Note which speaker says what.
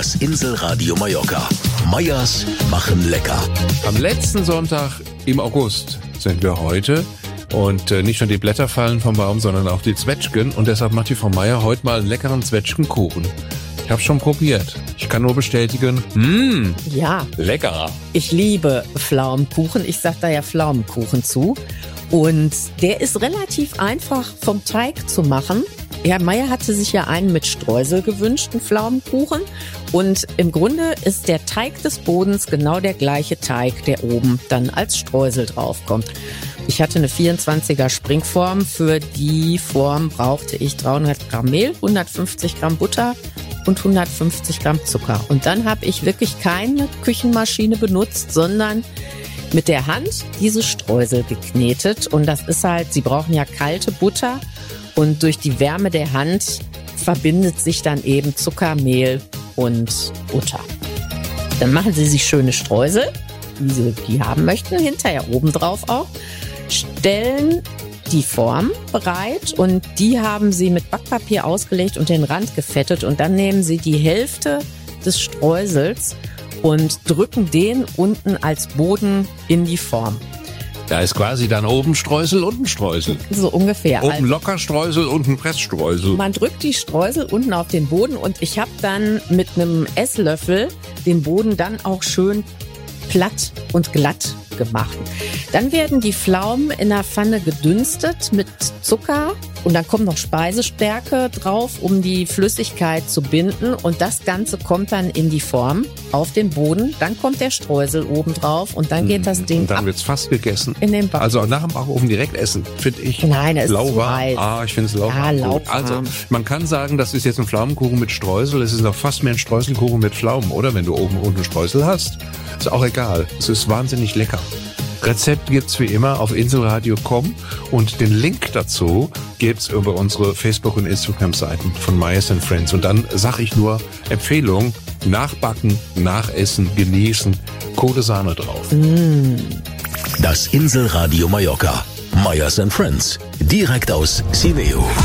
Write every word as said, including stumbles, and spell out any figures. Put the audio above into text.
Speaker 1: Das Inselradio Mallorca. Meyers machen lecker.
Speaker 2: Am letzten Sonntag im August sind wir heute. Und äh, nicht nur die Blätter fallen vom Baum, sondern auch die Zwetschgen. Und deshalb macht die Frau Meyer heute mal einen leckeren Zwetschgenkuchen. Ich habe schon probiert. Ich kann nur bestätigen, mh,
Speaker 3: Ja,
Speaker 2: lecker.
Speaker 3: ich liebe Pflaumenkuchen. Ich sag da ja Pflaumenkuchen zu. Und der ist relativ einfach vom Teig zu machen. Herr Meyer hatte sich ja einen mit Streusel gewünscht, einen Pflaumenkuchen. Und im Grunde ist der Teig des Bodens genau der gleiche Teig, der oben dann als Streusel draufkommt. Ich hatte eine vierundzwanziger Springform. Für die Form brauchte ich dreihundert Gramm Mehl, hundertfünfzig Gramm Butter und hundertfünfzig Gramm Zucker. Und dann habe ich wirklich keine Küchenmaschine benutzt, sondern mit der Hand diese Streusel geknetet. Und das ist halt, Sie brauchen ja kalte Butter. Und durch die Wärme der Hand verbindet sich dann eben Zucker, Mehl und Butter. Dann machen Sie sich schöne Streusel, wie Sie die haben möchten, hinterher obendrauf auch. Stellen die Form bereit und die haben Sie mit Backpapier ausgelegt und den Rand gefettet. Und dann nehmen Sie die Hälfte des Streusels und drücken den unten als Boden in die Form.
Speaker 2: Da ist quasi dann oben Streusel, unten Streusel.
Speaker 3: So ungefähr.
Speaker 2: Oben locker Streusel, unten Pressstreusel.
Speaker 3: Man drückt die Streusel unten auf den Boden und ich habe dann mit einem Esslöffel den Boden dann auch schön platt und glatt gemacht. Dann werden die Pflaumen in der Pfanne gedünstet mit Zucker und dann kommt noch Speisestärke drauf, um die Flüssigkeit zu binden und das Ganze kommt dann in die Form auf den Boden. Dann kommt der Streusel oben drauf und dann geht das Ding
Speaker 2: Und dann
Speaker 3: ab
Speaker 2: wird's fast gegessen.
Speaker 3: in den Bauch.
Speaker 2: Also nach dem Backofen direkt essen, finde ich.
Speaker 3: Nein, er ist zu
Speaker 2: lauwarm.
Speaker 3: heiß.
Speaker 2: Ah, ich finde es lauwarm.
Speaker 3: Ja,
Speaker 2: gut.
Speaker 3: lauwarm.
Speaker 2: Also man kann sagen, das ist jetzt ein Pflaumenkuchen mit Streusel. Es ist noch fast mehr ein Streuselkuchen mit Pflaumen, oder? Wenn du oben und unten Streusel hast. Ist auch egal. Es ist wahnsinnig lecker. Rezept gibt's wie immer auf inselradio punkt com und den Link dazu gibt's über unsere Facebook- und Instagram-Seiten von Meyers and Friends. Und dann sag ich nur Empfehlung, nachbacken, nachessen, genießen, Kohle Sahne drauf.
Speaker 1: Das Inselradio Mallorca. Meyers and Friends. Direkt aus Civeo.